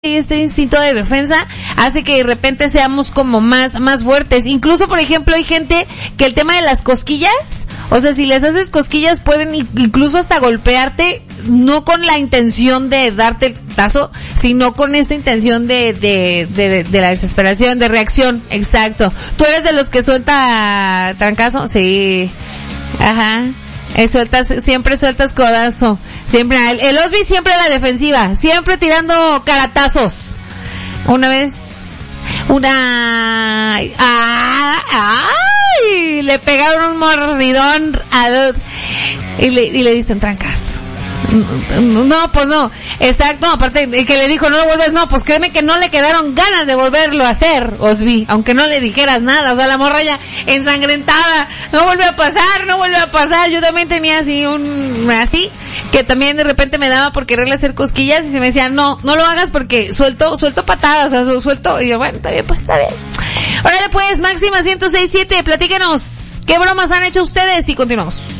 este instinto de defensa hace que de repente seamos como más fuertes. Incluso, por ejemplo, hay gente que el tema de las cosquillas, o sea, si les haces cosquillas pueden incluso hasta golpearte, no con la intención de darte el tazo, sino con esta intención de la desesperación, de reacción. Exacto. ¿Tú eres de los que suelta trancazo? Sí. Ajá. Siempre sueltas codazo. Siempre, el Osby siempre a la defensiva, siempre tirando caratazos. Una vez, le pegaron un mordidón y le diste un trancazo. No, pues no. Exacto, aparte que le dijo no lo vuelves, no, pues créeme que no le quedaron ganas de volverlo a hacer, Osby, aunque no le dijeras nada, o sea, la morra ya ensangrentada, no vuelve a pasar. Yo también tenía así, que también de repente me daba por quererle hacer cosquillas y se me decía, no lo hagas porque suelto patadas, o sea, suelto, y yo, bueno, está bien. Órale pues, máxima 106.7, platíquenos, ¿qué bromas han hecho ustedes? Y continuamos.